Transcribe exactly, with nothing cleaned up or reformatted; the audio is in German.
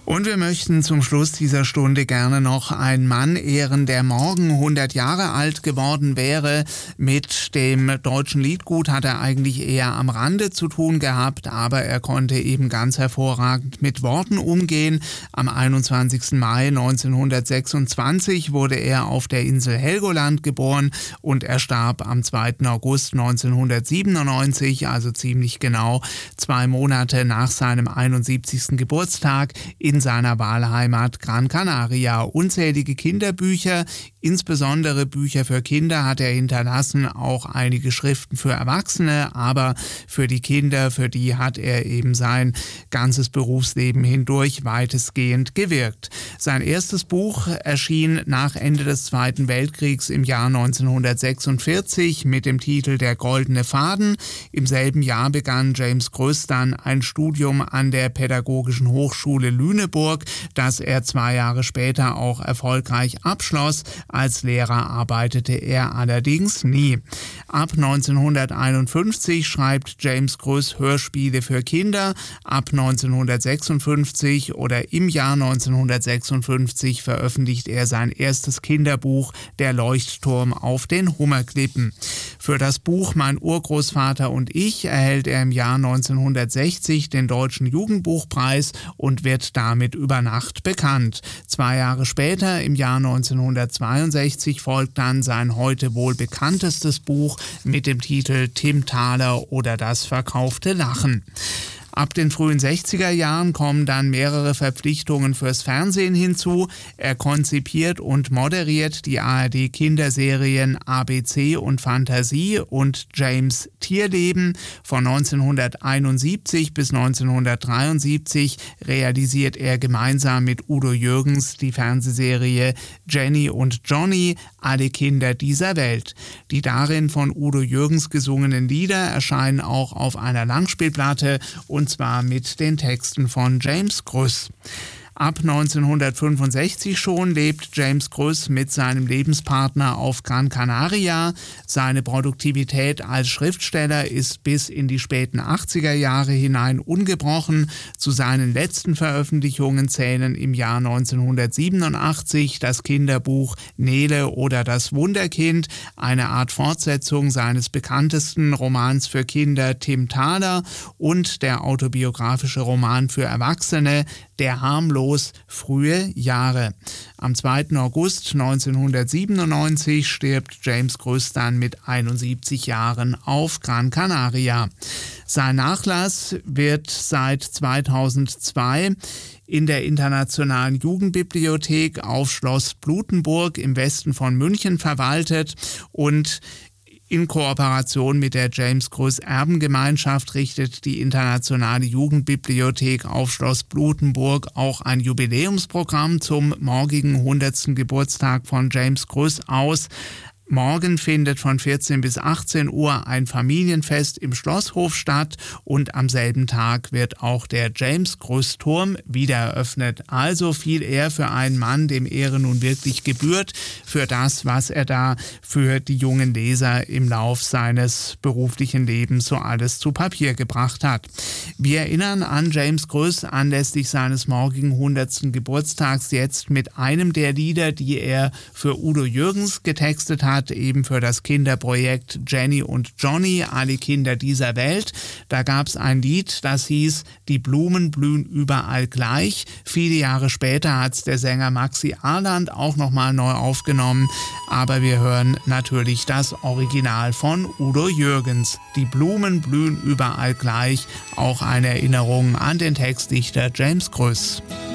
Und wir möchten zum Schluss dieser Stunde gerne noch einen Mann ehren, der morgen hundert Jahre alt geworden wäre. Mit dem deutschen Liedgut hat er eigentlich eher am Rande zu tun gehabt, aber er konnte eben ganz hervorragend mit Worten umgehen. Am einundzwanzigsten Mai neunzehnhundertsechsundzwanzig wurde er auf der Insel Helgoland geboren und er starb am zweiten August neunzehnhundertsiebenundneunzig, also ziemlich genau zwei Monate nach seinem einundsiebzigsten Geburtstag in seiner Wahlheimat Gran Canaria. Unzählige Kinderbücher, insbesondere Bücher für Kinder, hat er hinterlassen, auch einige Schriften für Erwachsene, aber für die Kinder, für die hat er eben sein ganzes Berufsleben hindurch weitestgehend gewirkt. Sein erstes Buch erschien nach Ende des Zweiten Weltkriegs im Jahr neunzehnhundertsechsundvierzig mit dem Titel Der goldene Faden. Im selben Jahr begann James Gröss dann ein Studium an der Pädagogischen Hochschule Lüneburg, das er zwei Jahre später auch erfolgreich abschloss. Als Lehrer arbeitete er allerdings nie. Ab neunzehnhunderteinundfünfzig schreibt James Gröss Hörspiele für Kinder. Ab neunzehnhundertsechsundfünfzig oder im Jahr neunzehnhundertsechsundfünfzig veröffentlicht er sein erstes Kinderbuch Der Leuchtturm auf den Hummerklippen. Für das Buch Mein Urgroßvater und ich erhält er im Jahr neunzehnhundertsechzig den Deutschen Jugendbuchpreis und wird damit über Nacht bekannt. Zwei Jahre später, im Jahr neunzehnhundertzweiundsechzig, folgt dann sein heute wohl bekanntestes Buch mit dem Titel Tim Thaler oder das verkaufte Lachen. Ab den frühen sechziger Jahren kommen dann mehrere Verpflichtungen fürs Fernsehen hinzu. Er konzipiert und moderiert die A R D-Kinderserien A B C und Fantasie und James Tierleben. Von neunzehnhunderteinundsiebzig bis neunzehnhundertdreiundsiebzig realisiert er gemeinsam mit Udo Jürgens die Fernsehserie Jenny und Johnny, alle Kinder dieser Welt. Die darin von Udo Jürgens gesungenen Lieder erscheinen auch auf einer Langspielplatte, und zwar mit den Texten von James Gröss. Ab neunzehnhundertfünfundsechzig schon lebt James Gröss mit seinem Lebenspartner auf Gran Canaria. Seine Produktivität als Schriftsteller ist bis in die späten achtziger Jahre hinein ungebrochen. Zu seinen letzten Veröffentlichungen zählen im Jahr neunzehnhundertsiebenundachtzig das Kinderbuch Nele oder das Wunderkind, eine Art Fortsetzung seines bekanntesten Romans für Kinder Tim Thaler, und der autobiografische Roman für Erwachsene Der harmlos frühe Jahre. Am zweiten August neunzehnhundertsiebenundneunzig stirbt James Gröss dann mit einundsiebzig Jahren auf Gran Canaria. Sein Nachlass wird seit zweitausendzwei in der Internationalen Jugendbibliothek auf Schloss Blutenburg im Westen von München verwaltet, und in Kooperation mit der James Gröss Erbengemeinschaft richtet die Internationale Jugendbibliothek auf Schloss Blutenburg auch ein Jubiläumsprogramm zum morgigen hundertsten Geburtstag von James Gröss aus. Morgen findet von vierzehn bis achtzehn Uhr ein Familienfest im Schlosshof statt und am selben Tag wird auch der James Gröss Turm wieder eröffnet. Also viel Ehr für einen Mann, dem Ehre nun wirklich gebührt, für das, was er da für die jungen Leser im Lauf seines beruflichen Lebens so alles zu Papier gebracht hat. Wir erinnern an James Gröss anlässlich seines morgigen hundertsten Geburtstags jetzt mit einem der Lieder, die er für Udo Jürgens getextet hat, eben für das Kinderprojekt Jenny und Johnny, alle Kinder dieser Welt. Da gab es ein Lied, das hieß Die Blumen blühen überall gleich. Viele Jahre später hat es der Sänger Maxi Arland auch nochmal neu aufgenommen, aber wir hören natürlich das Original von Udo Jürgens. Die Blumen blühen überall gleich, auch eine Erinnerung an den Textdichter James Gröss.